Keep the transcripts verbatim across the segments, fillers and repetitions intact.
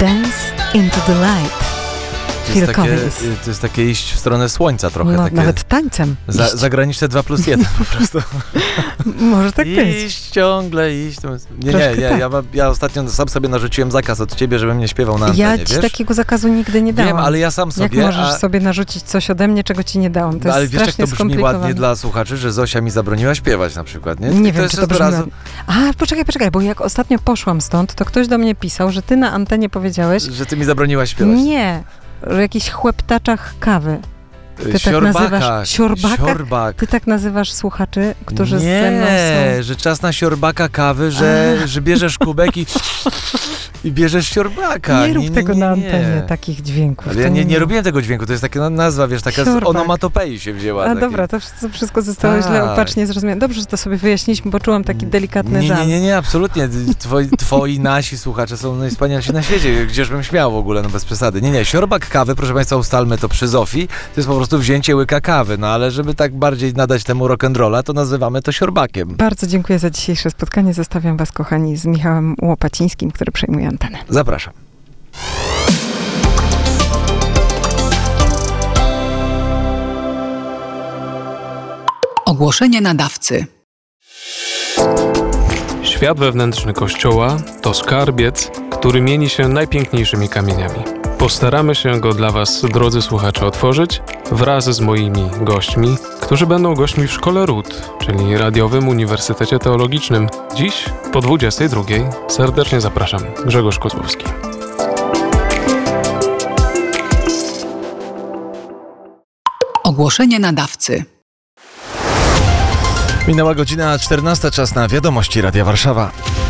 Dance into the light. To jest, takie, to jest takie iść w stronę słońca trochę. No, takie nawet tańcem. Za, zagraniczne dwa plus jeden po prostu. Może tak iść, być. Iść ciągle, iść. Nie, nie, Troszkę nie. tak. Ja, ja ostatnio sam sobie narzuciłem zakaz od ciebie, żebym nie śpiewał na antenie, Ja ci wiesz? takiego zakazu nigdy nie dałam. Wiem, ale ja sam sobie... Jak możesz a... sobie narzucić coś ode mnie, czego ci nie dałam? To no, ale jest wiesz, jak strasznie to brzmi skomplikowane. ładnie dla słuchaczy, że Zosia mi zabroniła śpiewać na przykład, nie? Nie to wiem, czy to brzmi... Razu... A, poczekaj, poczekaj, bo jak ostatnio poszłam stąd, to ktoś do mnie pisał, że ty na antenie powiedziałeś... Że ty mi zabroniłaś śpiewać. Nie, o jakichś chłeptaczach kawy. Ty Siorbaka, tak nazywasz siorbaka? Siorbak. Ty tak nazywasz słuchaczy, którzy nie, ze mną są... Nie, że czas na siorbaka kawy, że, że bierzesz kubek i, i bierzesz siorbaka. Nie rób nie, nie, tego nie, na nie. antenie, takich dźwięków. Ale ja nie, nie robiłem tego dźwięku, to jest taka nazwa, wiesz, taka Siorbak. z onomatopei się wzięła. A takie. dobra, to wszystko, wszystko zostało tak. źle opacznie zrozumiane. Dobrze, że to sobie wyjaśniliśmy, bo czułam taki delikatny nie, żal. Nie, nie, nie, absolutnie. Twoi, twoi nasi słuchacze są najwspanialsi na świecie. Gdzieżbym śmiał w ogóle, no bez przesady. Nie, nie, siorbak kawy, proszę Państwa, ustalmy to przy Zofii, to jest po prostu wzięcie łyka kawy, no ale żeby tak bardziej nadać temu rock'n'rolla, to nazywamy to siorbakiem. Bardzo dziękuję za dzisiejsze spotkanie. Zostawiam Was, kochani, z Michałem Łopacińskim, który przejmuje antenę. Zapraszam. Ogłoszenie nadawcy. Świat wewnętrzny Kościoła to skarbiec, który mieni się najpiękniejszymi kamieniami. Postaramy się go dla Was, drodzy słuchacze, otworzyć wraz z moimi gośćmi, którzy będą gośćmi w Szkole Ród, czyli Radiowym Uniwersytecie Teologicznym. Dziś po dwudziestej drugiej. Serdecznie zapraszam. Grzegorz Kozłowski. Ogłoszenie nadawcy. Minęła godzina czternasta, czas na wiadomości Radia Warszawa.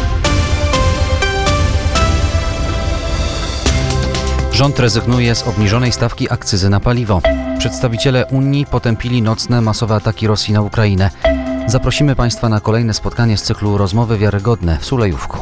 Rząd rezygnuje z obniżonej stawki akcyzy na paliwo. Przedstawiciele Unii potępili nocne masowe ataki Rosji na Ukrainę. Zaprosimy Państwa na kolejne spotkanie z cyklu Rozmowy Wiarygodne w Sulejówku.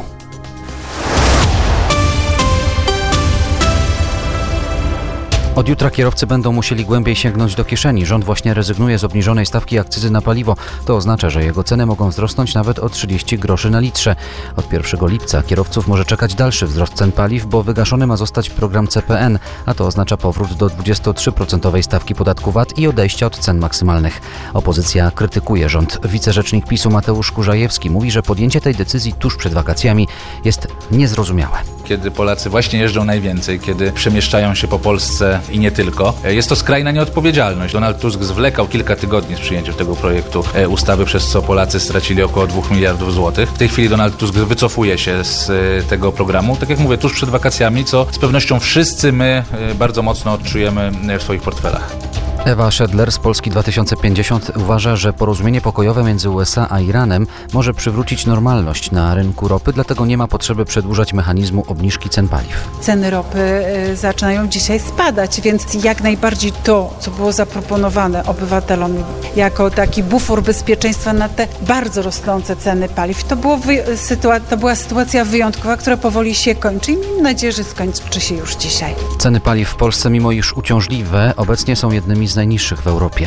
Od jutra kierowcy będą musieli głębiej sięgnąć do kieszeni. Rząd właśnie rezygnuje z obniżonej stawki akcyzy na paliwo. To oznacza, że jego ceny mogą wzrosnąć nawet o trzydzieści groszy na litrze. Od pierwszego lipca kierowców może czekać dalszy wzrost cen paliw, bo wygaszony ma zostać program C P N, a to oznacza powrót do dwudziestotrzyprocentowej stawki podatku V A T i odejścia od cen maksymalnych. Opozycja krytykuje rząd. Wicerzecznik PiSu Mateusz Kurzajewski mówi, że podjęcie tej decyzji tuż przed wakacjami jest niezrozumiałe. Kiedy Polacy właśnie jeżdżą najwięcej, kiedy przemieszczają się po Polsce i nie tylko, jest to skrajna nieodpowiedzialność. Donald Tusk zwlekał kilka tygodni z przyjęciem tego projektu ustawy, przez co Polacy stracili około dwóch miliardów złotych. W tej chwili Donald Tusk wycofuje się z tego programu, tak jak mówię, tuż przed wakacjami, co z pewnością wszyscy my bardzo mocno odczujemy w swoich portfelach. Ewa Szedler z Polski dwa tysiące pięćdziesiąt uważa, że porozumienie pokojowe między U S A a Iranem może przywrócić normalność na rynku ropy, dlatego nie ma potrzeby przedłużać mechanizmu obniżki cen paliw. Ceny ropy zaczynają dzisiaj spadać, więc jak najbardziej to, co było zaproponowane obywatelom jako taki bufor bezpieczeństwa na te bardzo rosnące ceny paliw, to, było wy- sytua- to była sytuacja wyjątkowa, która powoli się kończy i mam nadzieję, że skończy się już dzisiaj. Ceny paliw w Polsce, mimo iż uciążliwe, obecnie są jednymi z najniższych w Europie.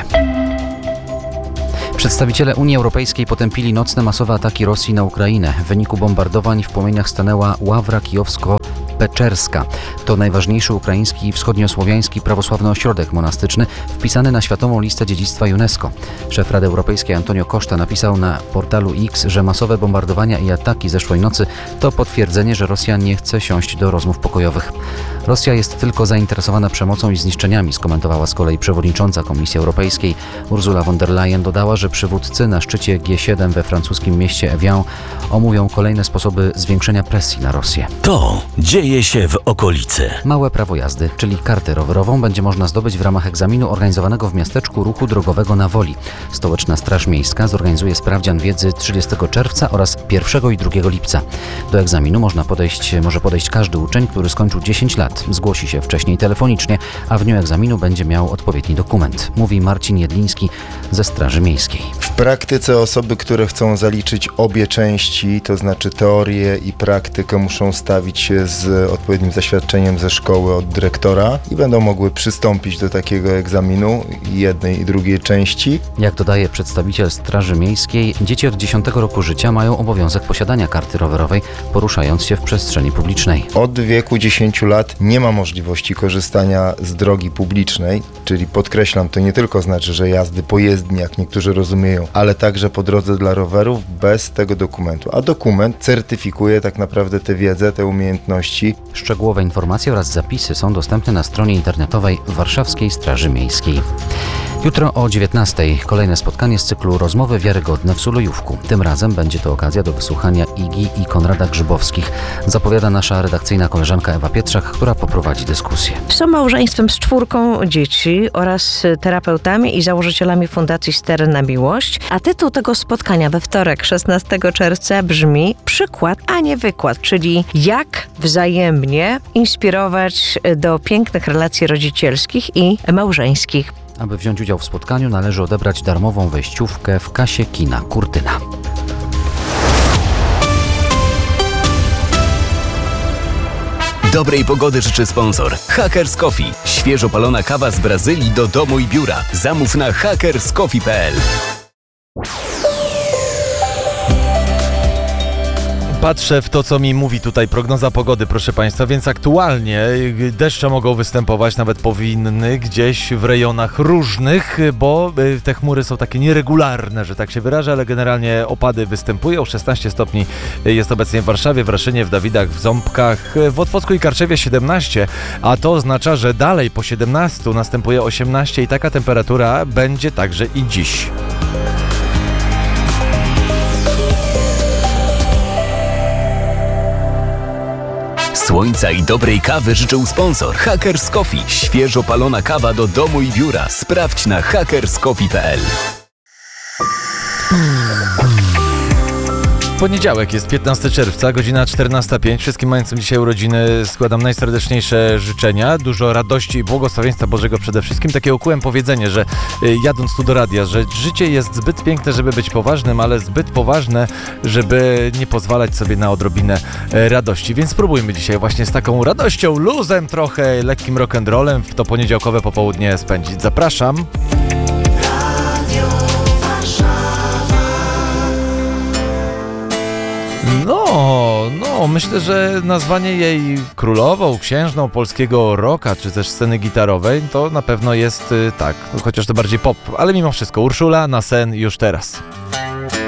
Przedstawiciele Unii Europejskiej potępili nocne masowe ataki Rosji na Ukrainę. W wyniku bombardowań w płomieniach stanęła Ławra Kijowsko-Peczerska. To najważniejszy ukraiński i wschodniosłowiański prawosławny ośrodek monastyczny wpisany na Światową Listę Dziedzictwa UNESCO. Szef Rady Europejskiej Antonio Costa napisał na portalu X, że masowe bombardowania i ataki zeszłej nocy to potwierdzenie, że Rosja nie chce siąść do rozmów pokojowych. Rosja jest tylko zainteresowana przemocą i zniszczeniami, skomentowała z kolei przewodnicząca Komisji Europejskiej. Ursula von der Leyen dodała, że przywódcy na szczycie G siedem we francuskim mieście Evian omówią kolejne sposoby zwiększenia presji na Rosję. To dzieje się w okolicy. Małe prawo jazdy, czyli kartę rowerową, będzie można zdobyć w ramach egzaminu organizowanego w miasteczku ruchu drogowego na Woli. Stołeczna Straż Miejska zorganizuje sprawdzian wiedzy trzydziestego czerwca oraz pierwszego i drugiego lipca. Do egzaminu można podejść, może podejść każdy uczeń, który skończył dziesięć lat aspirant zgłosi się wcześniej telefonicznie, a w dniu egzaminu będzie miał odpowiedni dokument, mówi Marcin Jedliński ze Straży Miejskiej. W praktyce osoby, które chcą zaliczyć obie części, to znaczy teorię i praktykę, muszą stawić się z odpowiednim zaświadczeniem ze szkoły od dyrektora i będą mogły przystąpić do takiego egzaminu jednej i drugiej części. Jak dodaje przedstawiciel Straży Miejskiej, dzieci od dziesiątego roku życia mają obowiązek posiadania karty rowerowej, poruszając się w przestrzeni publicznej. Od wieku dziesięciu lat nie ma możliwości korzystania z drogi publicznej, czyli podkreślam, to nie tylko znaczy, że jazdy po jezdni, jak niektórzy rozumieją, ale także po drodze dla rowerów bez tego dokumentu. A dokument certyfikuje tak naprawdę tę wiedzę, te umiejętności. Szczegółowe informacje oraz zapisy są dostępne na stronie internetowej Warszawskiej Straży Miejskiej. Jutro o dziewiętnastej kolejne spotkanie z cyklu Rozmowy Wiarygodne w Sulejówku. Tym razem będzie to okazja do wysłuchania Igi i Konrada Grzybowskich. Zapowiada nasza redakcyjna koleżanka Ewa Pietrzak, która poprowadzi dyskusję. Są małżeństwem z czwórką dzieci oraz terapeutami i założycielami Fundacji Ster na Miłość. A tytuł tego spotkania we wtorek, szesnastego czerwca brzmi Przykład, a nie wykład, czyli jak wzajemnie inspirować do pięknych relacji rodzicielskich i małżeńskich. Aby wziąć udział w spotkaniu, należy odebrać darmową wejściówkę w kasie kina Kurtyna. Dobrej pogody życzy sponsor Hackers Coffee. Świeżo palona kawa z Brazylii do domu i biura. Zamów na hackers coffee kropka p l. Patrzę w to, co mi mówi tutaj prognoza pogody, proszę Państwa, więc aktualnie deszcze mogą występować, nawet powinny, gdzieś w rejonach różnych, bo te chmury są takie nieregularne, że tak się wyrażę, ale generalnie opady występują. szesnaście stopni jest obecnie w Warszawie, w Raszynie, w Dawidach, w Ząbkach, w Otwocku i Karczewie siedemnaście, a to oznacza, że dalej po siedemnastu następuje osiemnaście i taka temperatura będzie także i dziś. Słońca i dobrej kawy życzył sponsor Hackers Coffee. Świeżo palona kawa do domu i biura. Sprawdź na hackers coffee kropka p l. Poniedziałek jest piętnastego czerwca, godzina czternasta pięć. Wszystkim mającym dzisiaj urodziny składam najserdeczniejsze życzenia. Dużo radości i błogosławieństwa Bożego przede wszystkim. Takie ukułem powiedzenie, że y, jadąc tu do radia, że życie jest zbyt piękne, żeby być poważnym, ale zbyt poważne, żeby nie pozwalać sobie na odrobinę y, radości. Więc spróbujmy dzisiaj właśnie z taką radością, luzem trochę, lekkim rock'n'rollem w to poniedziałkowe popołudnie spędzić. Zapraszam. No, no, myślę, że nazwanie jej królową, księżną polskiego rocka, czy też sceny gitarowej, to na pewno jest y, tak, chociaż to bardziej pop, ale mimo wszystko Urszula na sen już teraz.